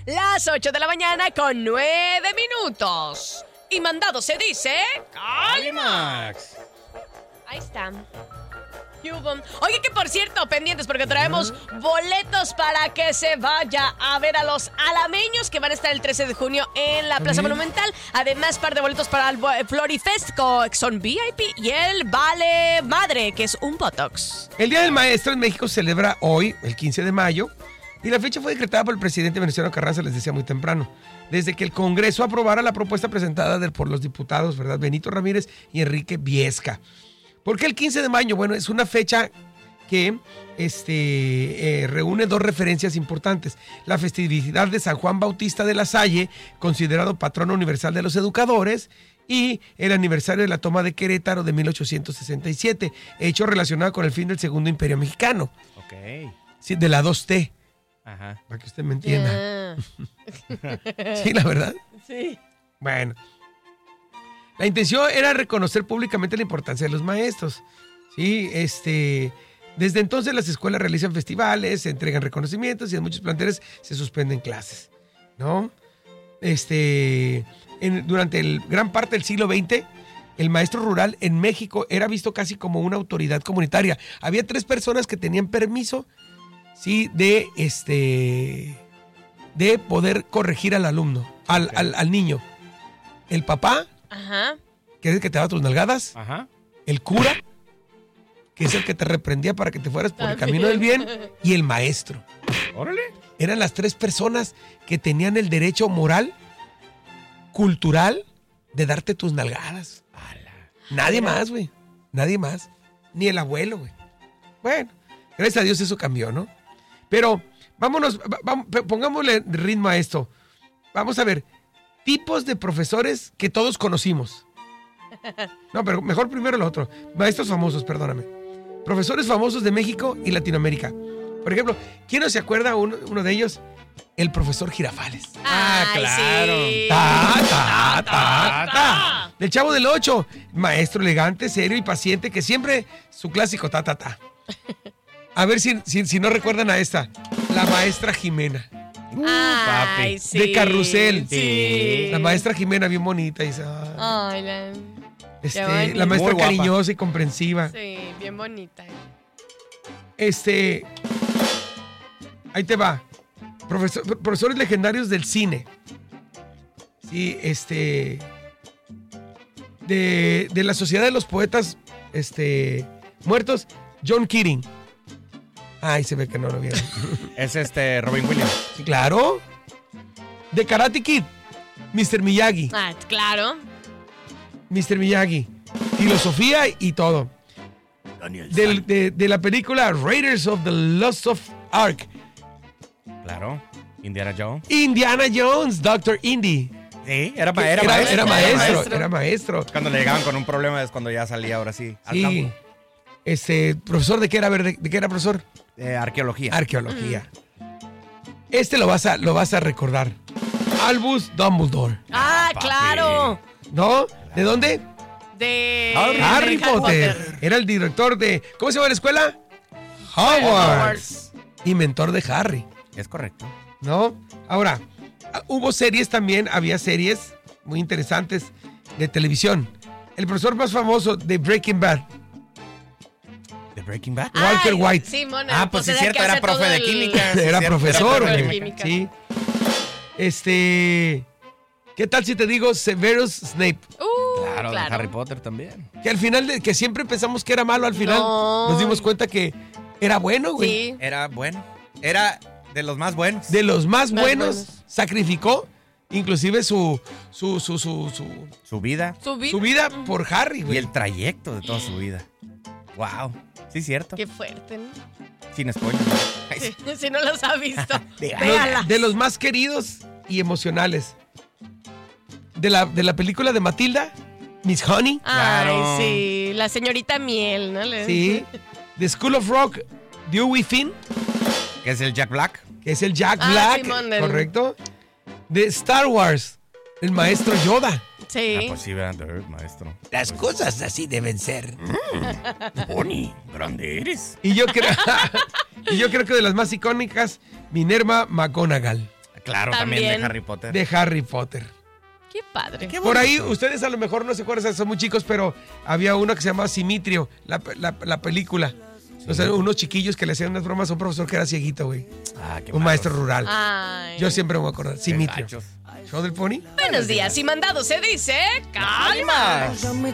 Las 8 de la mañana con 9 minutos. Y mandado se dice... ¡Calimax! Ahí está. Oye, que por cierto, pendientes porque traemos boletos para que se vaya a ver a los alameños que van a estar el 13 de junio en la Plaza Monumental. Además, par de boletos para el Florifest, que son VIP, y el Vale Madre, que es un Botox. El Día del Maestro en México se celebra hoy, el 15 de mayo, y la fecha fue decretada por el presidente Venustiano Carranza, les decía muy temprano, desde que el Congreso aprobara la propuesta presentada por los diputados, ¿verdad? Benito Ramírez y Enrique Viesca. ¿Por qué el 15 de mayo? Bueno, es una fecha que reúne dos referencias importantes. La festividad de San Juan Bautista de la Salle, considerado patrono universal de los educadores, y el aniversario de la toma de Querétaro de 1867, hecho relacionado con el fin del Segundo Imperio Mexicano. Ok. Sí, de la 2T. Ajá. Para que usted me entienda. Sí, la verdad. Sí. Bueno. La intención era reconocer públicamente la importancia de los maestros. Sí, desde entonces las escuelas realizan festivales, se entregan reconocimientos y en muchos planteles se suspenden clases, ¿no? Durante gran parte del siglo XX, el maestro rural en México era visto casi como una autoridad comunitaria. Había 3 personas que tenían permiso, sí, de poder corregir al alumno, al niño. El papá, Ajá. que es el que te daba tus nalgadas. Ajá. El cura, que es el que te reprendía para que te fueras por el camino del bien. Y el maestro. Órale. Eran las 3 personas que tenían el derecho moral, cultural, de darte tus nalgadas. Nadie más, güey. Nadie más. Ni el abuelo, güey. Bueno, gracias a Dios eso cambió, ¿no? Pero vámonos, pongámosle ritmo a esto. Vamos a ver. Tipos de profesores que todos conocimos. No, pero mejor primero lo otro. Maestros famosos, perdóname. Profesores famosos de México y Latinoamérica. Por ejemplo, ¿quién no se acuerda uno de ellos? El profesor Girafales. Claro. Sí. Ta. Del Chavo del 8. Maestro elegante, serio y paciente que siempre su clásico ta. A ver si no recuerdan a esta. La maestra Jimena. Ay, papi. sí. De Carrusel. Sí. La maestra Jimena, bien bonita. Ay, la maestra Muy guapa. cariñosa y comprensiva. sí, bien bonita. Ahí te va. Profesores legendarios del cine. Sí, de la Sociedad de los Poetas Muertos, John Keating. Ay, se ve que no lo vieron. Es Robin Williams. Sí, claro. De Karate Kid, Mr. Miyagi. Ah, claro. Mr. Miyagi. Filosofía y todo. De la película Raiders of the Lost of Ark. Claro. Indiana Jones. Indiana Jones, Dr. Indy. Sí, era maestro. Cuando le llegaban con un problema es cuando ya salía ahora sí. Al Sí. campo. Profesor, ¿de qué era? A ver, ¿de qué era profesor? Arqueología. Arqueología. Lo vas a recordar. Albus Dumbledore. Ah, papi. claro. ¿No? ¿De dónde? De Harry Potter. Era el director de... ¿Cómo se llama la escuela? Hogwarts. Y mentor de Harry. Es correcto. ¿No? Ahora, hubo series también, había series muy interesantes de televisión. El profesor más famoso de Breaking Bad, ¿De Breaking Bad? Walter White. Sí, mona, Pues sí, el cierto, que era hace profe todo de el- química. Sí, era cierto, profesor, era profe de güey. química. Sí. ¿Qué tal si te digo Severus Snape? Claro, de Harry Potter también. Que al final, que siempre pensamos que era malo, al final No. nos dimos cuenta que era bueno, güey. Sí. Era bueno. Era de los más buenos. De los más Más buenos, buenos. sacrificó inclusive su Su vida vida por Harry, y güey. el trayecto de toda su vida. Wow. Sí, cierto. Qué fuerte, ¿no? Sin spoiler. Ay, sí. Si no los ha visto, De- véala. De los más queridos y emocionales. De la película de Matilda, Miss Honey. Ay, Claro. sí, la señorita Miel, ¿no? Sí. De School of Rock, Dewey Finn, Que es el Jack Black. que es el Jack Ah, Black, Simón, correcto. De Star Wars, el maestro Yoda. Sí. Ah, pues sí, vean, maestro. Las cosas así deben ser. Bonnie, grande eres. Y yo creo que de las más icónicas, Minerva McGonagall. claro, también de Harry Potter. De Harry Potter. Qué padre. Qué Por ahí, bonito. ustedes a lo mejor no se acuerdan, son muy chicos, pero había uno que se llamaba Simitrio, la película. O sea, unos chiquillos que le hacían unas bromas a un profesor que era cieguito, güey. Qué Un malos. maestro rural. Ay. Yo siempre me voy a acordar. Qué Simitrio. gachos. ¿Show del Pony? Buenos días. Y mandado se dice... ¡Calma!